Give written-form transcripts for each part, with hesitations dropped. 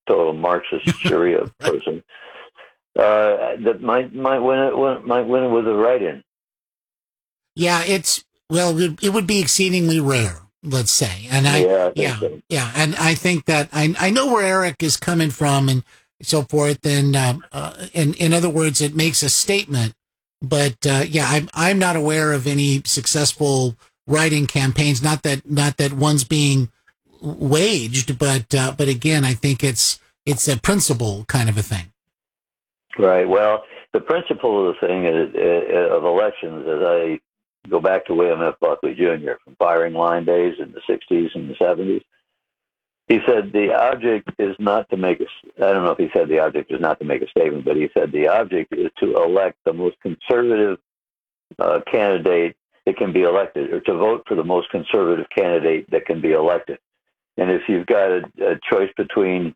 total Marxist Sharia person, that might win it with a write-in. Yeah, it would be exceedingly rare, let's say. And I think so. and I think that I know where Eric is coming from and so forth. And in other words, it makes a statement. But I'm not aware of any successful writing campaigns. Not that one's being waged, but again, I think it's a principle kind of a thing. Right. Well, the principle of the thing of elections, as I go back to William F. Buckley Jr. from firing line days in the 60s and the 70s, he said the object is not to make I don't know if he said the object is not to make a statement, but he said the object is to elect the most conservative candidate that can be elected, or to vote for the most conservative candidate that can be elected. And if you've got a choice between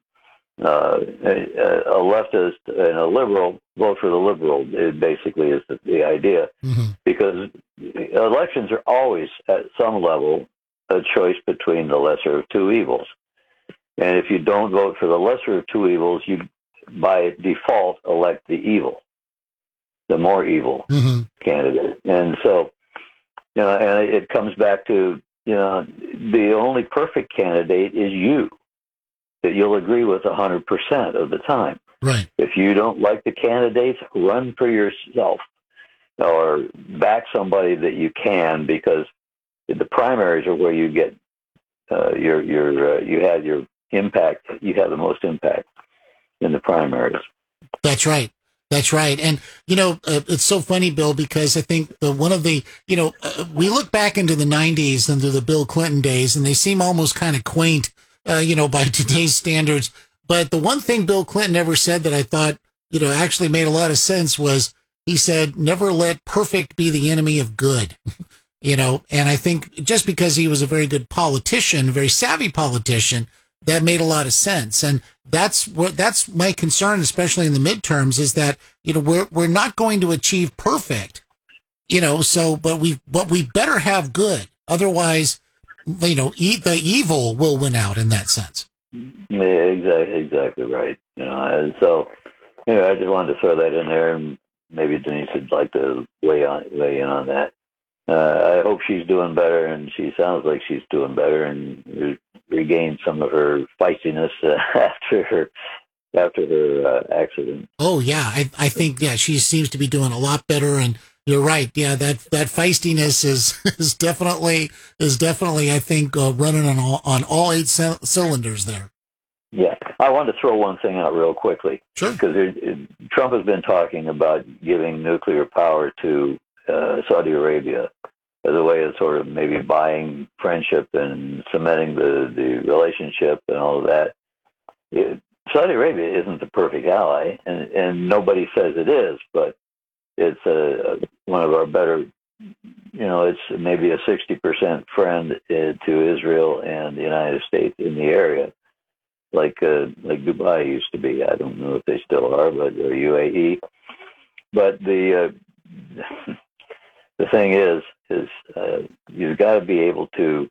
a leftist and a liberal, vote for the liberal. It basically is the idea, because elections are always, at some level, a choice between the lesser of two evils. And if you don't vote for the lesser of two evils, you, by default, elect the evil, the more evil candidate. And so, and it comes back to, the only perfect candidate is you, that you'll agree with 100% of the time. Right. If you don't like the candidates, run for yourself or back somebody that you can, because the primaries are where you get you have your impact. You have the most impact in the primaries. That's right. That's right. And, it's so funny, Bill, because I think one of the, we look back into the 90s and to the Bill Clinton days, and they seem almost kind of quaint, by today's standards. But the one thing Bill Clinton ever said that I thought, actually made a lot of sense was he said, never let perfect be the enemy of good. And I think just because he was a very good politician, a very savvy politician, that made a lot of sense. And that's my concern, especially in the midterms, is that, we're not going to achieve perfect, but we better have good. Otherwise, the evil will win out in that sense. Yeah, exactly right. And so, I just wanted to throw that in there, and maybe Denise would like to weigh in on that. I hope she's doing better, and she sounds like she's doing better and regained some of her feistiness after her accident. Oh yeah, I think she seems to be doing a lot better, and you're right. Yeah, that feistiness is definitely I think running on all eight cylinders there. Yeah, I wanted to throw one thing out real quickly. Sure. Because Trump has been talking about giving nuclear power to Saudi Arabia as a way of sort of maybe buying friendship and cementing the relationship and all of that. Saudi Arabia isn't the perfect ally, and nobody says it is, but it's one of our better, it's maybe a 60% friend to Israel and the United States in the area, like Dubai used to be. I don't know if they still are, but or UAE. But the thing is you've got to be able to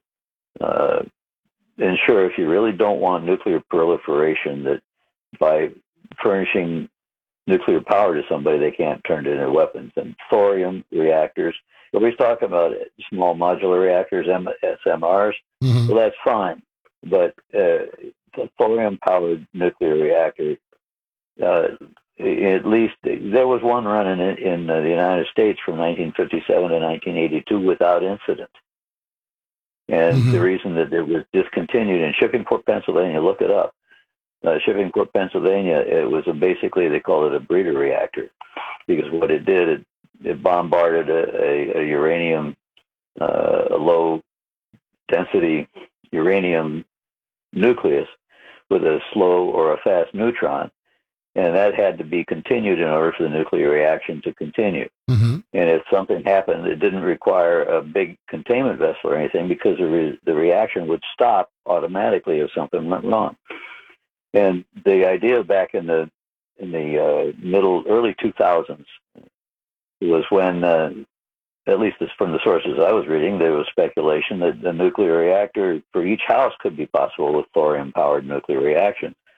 ensure, if you really don't want nuclear proliferation, that by furnishing nuclear power to somebody, they can't turn it into weapons. And thorium reactors, everybody's talking about small modular reactors, SMRs. Well, that's fine. But the thorium-powered nuclear reactor, at least there was one running in the United States from 1957 to 1982 without incident. And the reason that it was discontinued in Shippingport, Pennsylvania, look it up. Shippingport, Pennsylvania, it was basically, they call it a breeder reactor, because what it did, it bombarded a uranium, a low-density uranium nucleus with a slow or a fast neutron, and that had to be continued in order for the nuclear reaction to continue. And if something happened, it didn't require a big containment vessel or anything, because the reaction would stop automatically if something went wrong. And the idea back in the early 2000s was when, at least from the sources I was reading, there was speculation that the nuclear reactor for each house could be possible with thorium-powered nuclear reaction.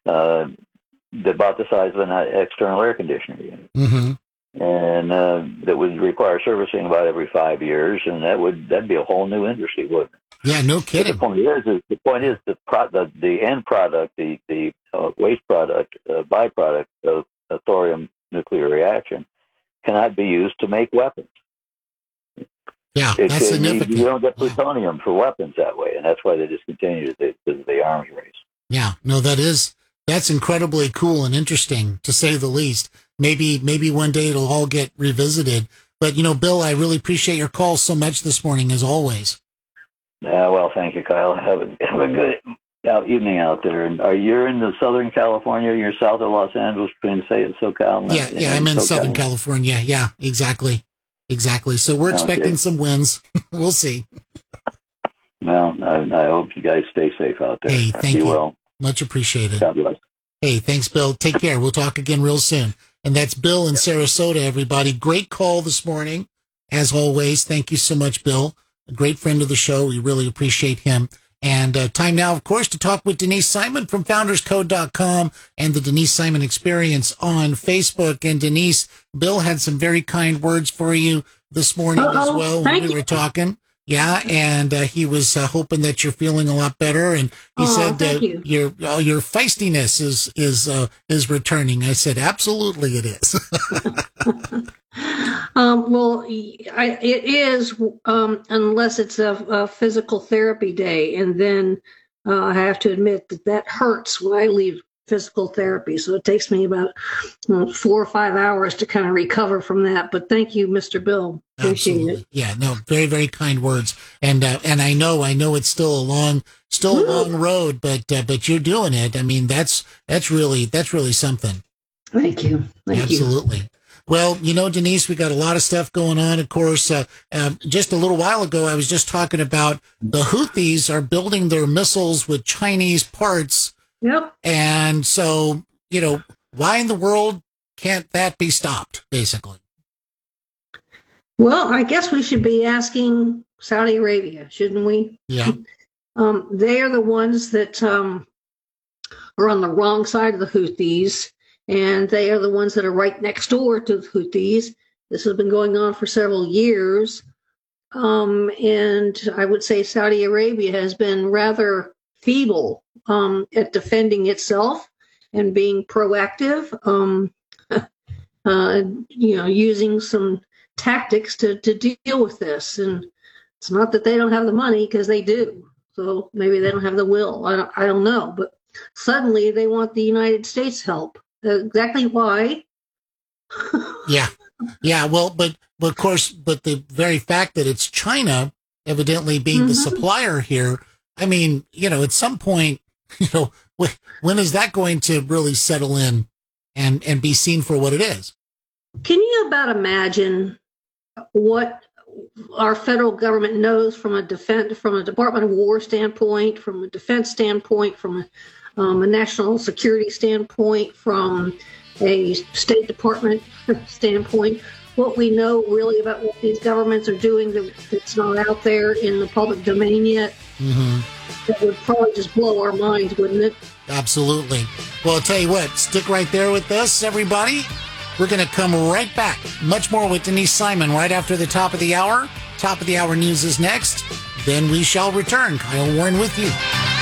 about the size of an external air conditioner unit. Mm-hmm. And that would require servicing about every 5 years, and that'd be a whole new industry, wouldn't it? Yeah, no kidding. The point is the end product, the waste product, byproduct of a thorium nuclear reaction cannot be used to make weapons. Yeah, that's significant. You don't get plutonium for weapons that way, and that's why they discontinued it because of the arms race. Yeah, no, that's incredibly cool and interesting, to say the least. Maybe one day it'll all get revisited. But, Bill, I really appreciate your call so much this morning, as always. Well, thank you, Kyle. Have a good evening out there. And you're in the Southern California? You're south of Los Angeles, between SoCal? Yeah, I'm in Southern California. Yeah, exactly. So we're expecting some wins. We'll see. Well, I hope you guys stay safe out there. Hey, thank you. Well. Much appreciated. God bless. Hey, thanks, Bill. Take care. We'll talk again real soon. And that's Bill in Sarasota, everybody. Great call this morning, as always. Thank you so much, Bill. A great friend of the show. We really appreciate him. And time now, of course, to talk with Denise Simon from FoundersCode.com and the Denise Simon Experience on Facebook. And Denise, Bill had some very kind words for you this morning as well when we were talking. Yeah, and he was hoping that you're feeling a lot better, and he said your feistiness is returning. I said, absolutely, it is. Well, it is, unless it's a physical therapy day, and then I have to admit that hurts when I leave physical therapy. So it takes me about 4 or 5 hours to kind of recover from that. But thank you, Mr. Bill. Appreciate it. Yeah, no, very, very kind words. And I know it's still a long road, but you're doing it. I mean, that's really something. Thank you. Absolutely. Well, Denise, we got a lot of stuff going on. Of course, just a little while ago, I was just talking about the Houthis are building their missiles with Chinese parts. Yep. And so, why in the world can't that be stopped, basically? Well, I guess we should be asking Saudi Arabia, shouldn't we? Yeah. They are the ones that are on the wrong side of the Houthis, and they are the ones that are right next door to the Houthis. This has been going on for several years. And I would say Saudi Arabia has been rather feeble at defending itself and being proactive, using some tactics to deal with this. And it's not that they don't have the money, because they do. So maybe they don't have the will. I don't know. But suddenly they want the United States help. Exactly why? Yeah. Well, but of course, the very fact that it's China evidently being the supplier here, I mean, at some point, when is that going to really settle in and be seen for what it is? Can you about imagine what our federal government knows from a Department of War standpoint, from a defense standpoint, from a national security standpoint, from a State Department standpoint, what we know really about what these governments are doing that's not out there in the public domain yet? That would probably just blow our minds, wouldn't it? Absolutely. Well, I'll tell you what, stick right there with us, everybody. We're going to come right back. Much more with Denise Simon right after the top of the hour. Top of the hour news is next. Then we shall return. Kyle Warren with you.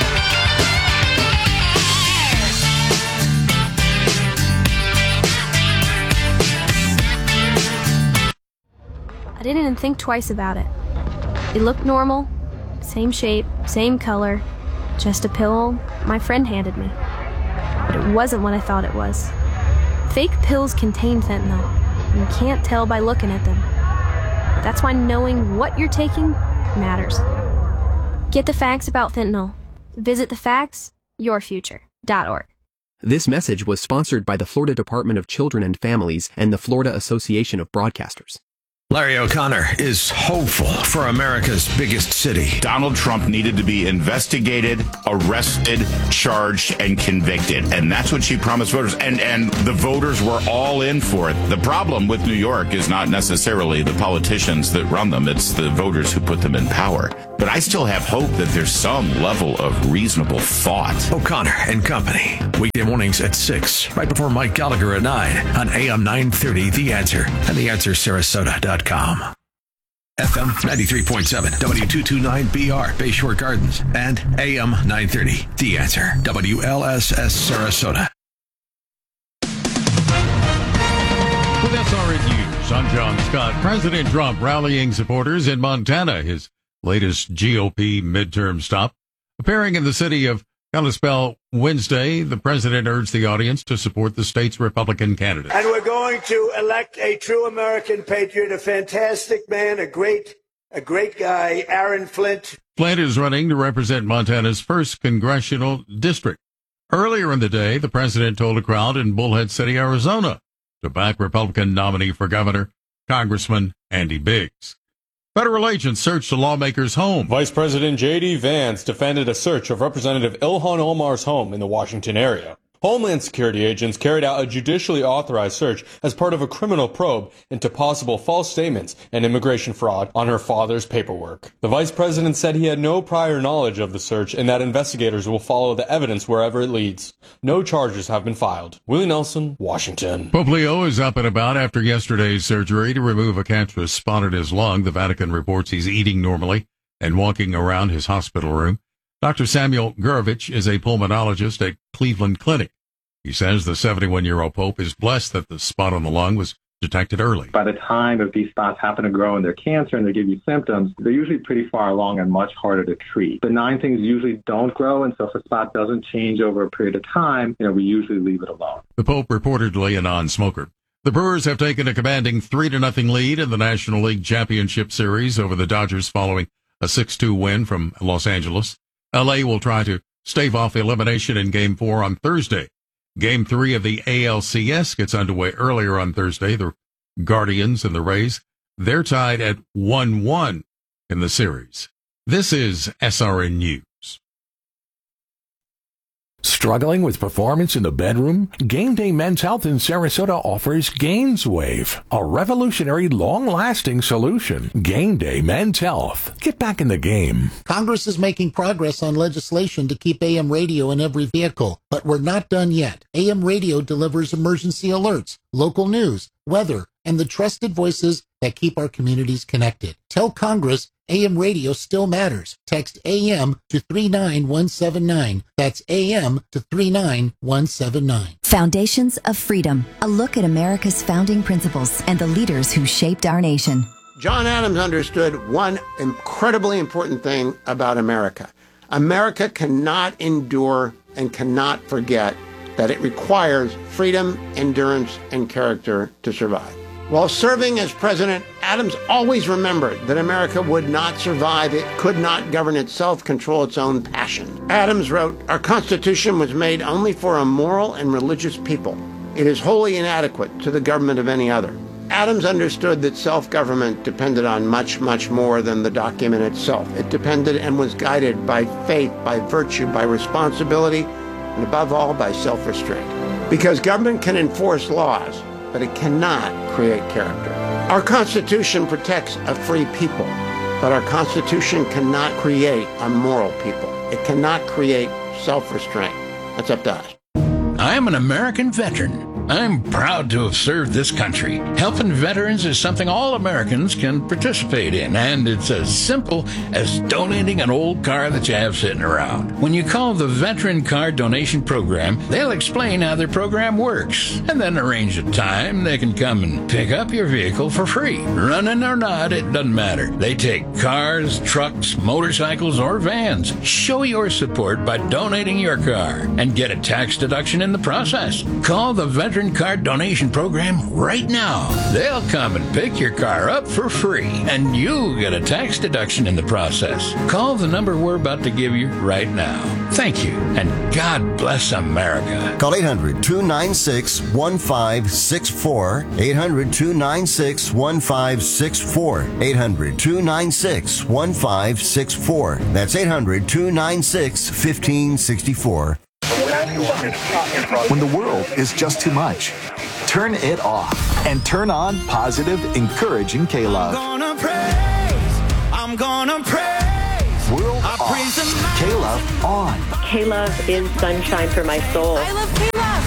I didn't even think twice about it. It looked normal. Same shape, same color, just a pill my friend handed me. But it wasn't what I thought it was. Fake pills contain fentanyl. You can't tell by looking at them. That's why knowing what you're taking matters. Get the facts about fentanyl. Visit thefactsyourfuture.org. This message was sponsored by the Florida Department of Children and Families and the Florida Association of Broadcasters. Larry O'Connor is hopeful for America's biggest city. Donald Trump needed to be investigated, arrested, charged, and convicted. And that's what she promised voters. And the voters were all in for it. The problem with New York is not necessarily the politicians that run them. It's the voters who put them in power. But I still have hope that there's some level of reasonable thought. O'Connor and Company. Weekday mornings at 6, right before Mike Gallagher at 9 on AM 930, The Answer, and TheAnswerSarasota.com. FM 93.7, W229BR, Bayshore Gardens, and AM 930, The Answer, WLSS Sarasota. With SRN News, I'm John Scott. President Trump rallying supporters in Montana, his latest GOP midterm stop. Appearing in the city of Kalispell Wednesday, the president urged the audience to support the state's Republican candidate. And we're going to elect a true American patriot, a fantastic man, a great guy, Aaron Flint. Flint is running to represent Montana's 1st congressional district. Earlier in the day, the president told a crowd in Bullhead City, Arizona, to back Republican nominee for governor, Congressman Andy Biggs. Federal agents searched a lawmaker's home. Vice President J.D. Vance defended a search of Representative Ilhan Omar's home in the Washington area. Homeland Security agents carried out a judicially authorized search as part of a criminal probe into possible false statements and immigration fraud on her father's paperwork. The vice president said he had no prior knowledge of the search and that investigators will follow the evidence wherever it leads. No charges have been filed. Willie Nelson, Washington. Pope Leo is up and about after yesterday's surgery to remove a cancerous spot in his lung. The Vatican reports he's eating normally and walking around his hospital room. Dr. Samuel Gurovich is a pulmonologist at Cleveland Clinic. He says the 71-year-old Pope is blessed that the spot on the lung was detected early. By the time that these spots happen to grow in their cancer and they give you symptoms, they're usually pretty far along and much harder to treat. Benign things usually don't grow, and so if a spot doesn't change over a period of time, we usually leave it alone. The Pope reportedly a non-smoker. The Brewers have taken a commanding 3-0 lead in the National League Championship Series over the Dodgers following a 6-2 win from Los Angeles. LA will try to stave off elimination in Game 4 on Thursday. Game 3 of the ALCS gets underway earlier on Thursday. The Guardians and the Rays, they're tied at 1-1 in the series. This is SRN News. Struggling with performance in the bedroom? Game Day Men's Health in Sarasota offers GainsWave, a revolutionary, long-lasting solution. Game Day Men's Health. Get back in the game. Congress is making progress on legislation to keep AM radio in every vehicle, but we're not done yet. AM radio delivers emergency alerts, local news, weather, and the trusted voices that keep our communities connected. Tell Congress AM radio still matters. Text AM to 39179. That's AM to 39179. Foundations of Freedom. A look at America's founding principles and the leaders who shaped our nation. John Adams understood one incredibly important thing about America. America cannot endure and cannot forget that it requires freedom, endurance, and character to survive. While serving as president, Adams always remembered that America would not survive. It could not govern itself, control its own passion. Adams wrote, "Our Constitution was made only for a moral and religious people. It is wholly inadequate to the government of any other." Adams understood that self-government depended on much, much more than the document itself. It depended and was guided by faith, by virtue, by responsibility, and above all, by self-restraint. Because government can enforce laws, but it cannot create character. Our Constitution protects a free people, but our Constitution cannot create a moral people. It cannot create self-restraint. That's up to us. I'm an American veteran. I'm proud to have served this country. Helping veterans is something all Americans can participate in, and it's as simple as donating an old car that you have sitting around. When you call the Veteran Car Donation Program, they'll explain how their program works, and then arrange a time they can come and pick up your vehicle for free. Running or not, it doesn't matter. They take cars, trucks, motorcycles, or vans. Show your support by donating your car and get a tax deduction in the process. Call the Veteran Veteran Card Donation Program right now. They'll come and pick your car up for free, and you'll get a tax deduction in the process. Call the number we're about to give you right now. Thank you, and God bless America. Call 800-296-1564. 800-296-1564. 800-296-1564. That's 800-296-1564. When the world is just too much, turn it off and turn on positive, encouraging K-Love. I'm gonna praise. World off. K-Love on. K-Love is sunshine for my soul. I love K-Love.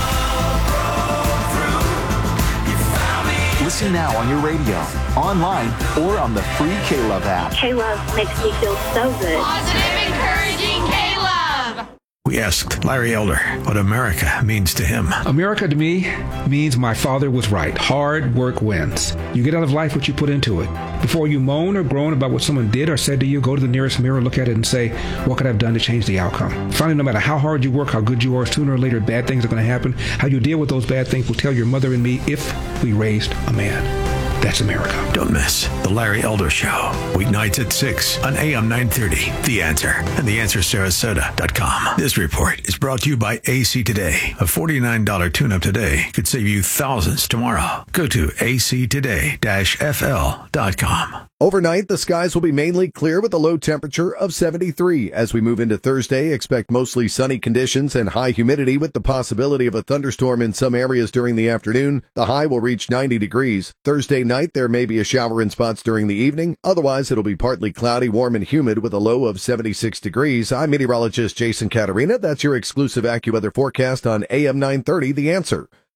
Listen now on your radio, online, or on the free K-Love app. K-Love makes me feel so good. Positive, encouraging K-Love. We asked Larry Elder what America means to him. America to me means my father was right. Hard work wins. You get out of life what you put into it. Before you moan or groan about what someone did or said to you, go to the nearest mirror, look at it, and say, what could I have done to change the outcome? Finally, no matter how hard you work, how good you are, sooner or later, bad things are going to happen. How you deal with those bad things will tell your mother and me if we raised a man. That's America. Don't miss The Larry Elder Show. Weeknights at 6 on AM 930. The Answer and TheAnswerSarasota.com. This report is brought to you by AC Today. A $49 tune-up today could save you thousands tomorrow. Go to actoday-fl.com. Overnight, the skies will be mainly clear with a low temperature of 73. As we move into Thursday, expect mostly sunny conditions and high humidity with the possibility of a thunderstorm in some areas during the afternoon. The high will reach 90 degrees. Thursday night, there may be a shower in spots during the evening. Otherwise, it'll be partly cloudy, warm, and humid with a low of 76 degrees. I'm meteorologist Jason Caterina. That's your exclusive AccuWeather forecast on AM 930, The Answer.